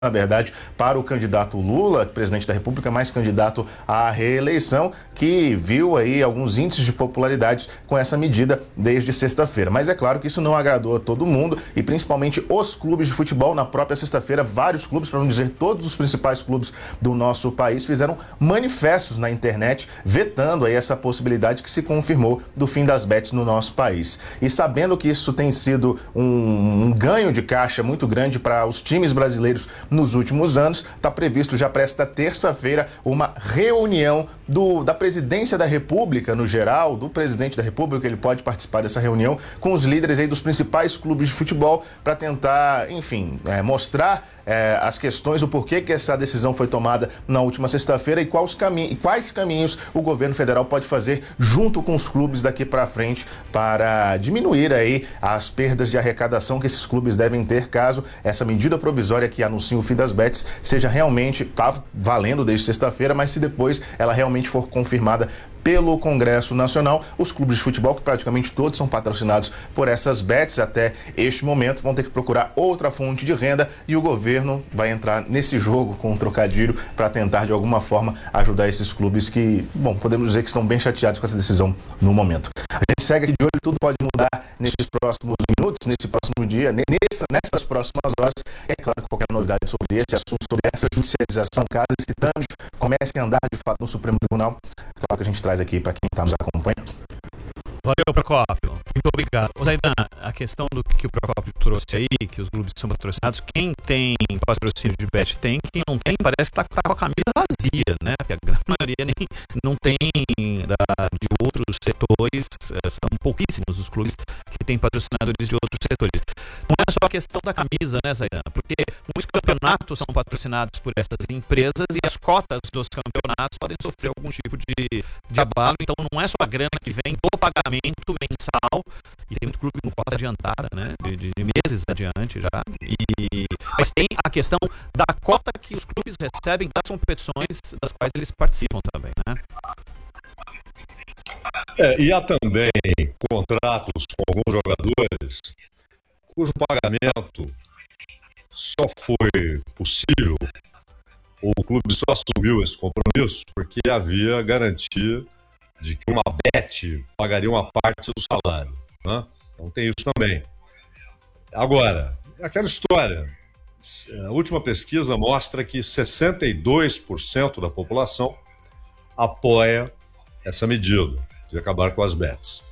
na verdade, para o candidato Lula, presidente da República, mais candidato à reeleição, que viu aí alguns índices de popularidade com essa medida desde sexta-feira. Mas é claro que isso não agradou a todo mundo e principalmente os clubes de futebol. Na própria sexta-feira, vários clubes, para não dizer todos os principais clubes do nosso país, fizeram manifestos na internet vetando aí essa possibilidade que se confirmou do fim das bets no nosso país. E sabendo que isso tem sido um ganho de caixa muito grande para os times brasileiros nos últimos anos, está previsto já para esta terça-feira uma reunião da presidência da República, no geral, do presidente da República. Ele pode participar dessa reunião com os líderes aí dos principais clubes de futebol para tentar, enfim, mostrar as questões, o porquê que essa decisão foi tomada na última sexta-feira e quais caminhos o governo federal pode fazer junto com os clubes daqui para frente para diminuir aí as perdas de arrecadação que esses clubes devem ter caso essa medida provisória que anuncia o fim das bets seja realmente, tá valendo desde sexta-feira, mas se depois ela realmente for confirmada pelo Congresso Nacional, os clubes de futebol, que praticamente todos são patrocinados por essas bets até este momento, vão ter que procurar outra fonte de renda e o governo vai entrar nesse jogo com um trocadilho para tentar de alguma forma ajudar esses clubes que, bom, podemos dizer que estão bem chateados com essa decisão no momento. A gente segue aqui de olho, tudo pode mudar nesses próximos minutos, nesse próximo dia, nessas próximas horas. É claro que qualquer novidade sobre esse assunto, sobre essa judicialização, caso esse trâmite comece a andar de fato no Supremo Tribunal, claro que a gente traz aqui para quem está nos acompanhando. Valeu, Procópio. Muito obrigado. Zaidan, a questão do que o Procópio trouxe aí, que os clubes são patrocinados, quem tem patrocínio de bet tem, quem não tem parece que tá com a camisa vazia, né? Porque a grande maioria não tem de outros setores, são pouquíssimos os clubes que têm patrocinadores de outros setores. Não é só a questão da camisa, né, Zaidan? Porque muitos campeonatos são patrocinados por essas empresas e as cotas dos campeonatos podem sofrer algum tipo de abalo, então não é só a grana que vem do pagamento mensal, e tem muito clube com cota adiantada, né, de meses adiante já, mas tem a questão da cota que os clubes recebem das competições das quais eles participam também, né? E há também contratos com alguns jogadores cujo pagamento só foi possível, ou o clube só assumiu esse compromisso porque havia garantia de que uma bet pagaria uma parte do salário, né? Então tem isso também. Agora, aquela história, a última pesquisa mostra que 62% da população apoia essa medida de acabar com as bets.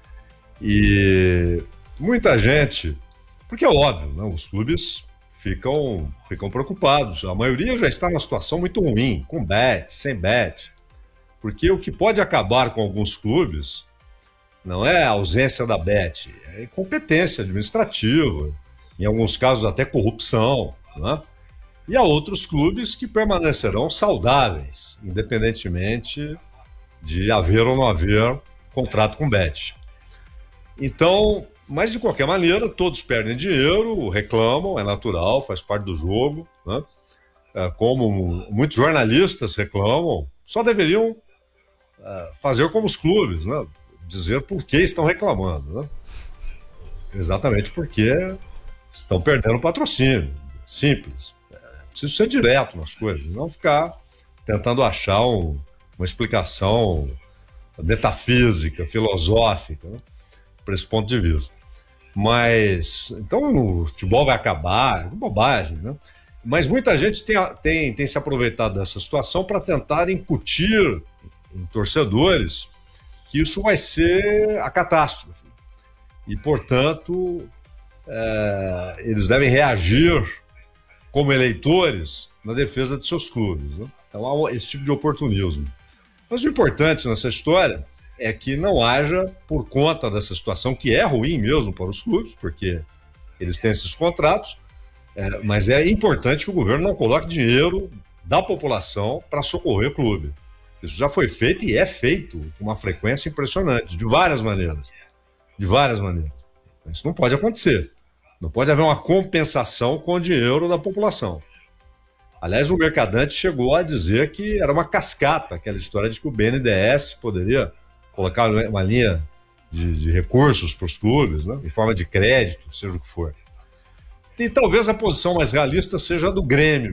E muita gente, porque é óbvio, né? Os clubes ficam preocupados, a maioria já está numa situação muito ruim, com bet, sem bet. Porque o que pode acabar com alguns clubes não é a ausência da bet, é incompetência administrativa, em alguns casos até corrupção, né? E há outros clubes que permanecerão saudáveis, independentemente de haver ou não haver contrato com bet. Então, mas de qualquer maneira, todos perdem dinheiro, reclamam, é natural, faz parte do jogo, né? Como muitos jornalistas reclamam, só deveriam fazer como os clubes, né? Dizer por que estão reclamando, né? Exatamente porque estão perdendo patrocínio. Simples. Preciso ser direto nas coisas, não ficar tentando achar uma explicação metafísica, filosófica, né, para esse ponto de vista. Mas, então o futebol vai acabar, é bobagem, né? Mas muita gente tem se aproveitado dessa situação para tentar incutir em torcedores que isso vai ser a catástrofe. E, portanto, eles devem reagir como eleitores na defesa de seus clubes, né? Então há esse tipo de oportunismo. Mas o importante nessa história é que não haja, por conta dessa situação, que é ruim mesmo para os clubes, porque eles têm esses contratos, mas é importante que o governo não coloque dinheiro da população para socorrer o clube. Isso já foi feito e é feito com uma frequência impressionante, de várias maneiras. De várias maneiras. Isso não pode acontecer. Não pode haver uma compensação com o dinheiro da população. Aliás, o Mercadante chegou a dizer que era uma cascata, aquela história de que o BNDES poderia colocar uma linha de recursos para os clubes, né, em forma de crédito, seja o que for. E talvez a posição mais realista seja a do Grêmio,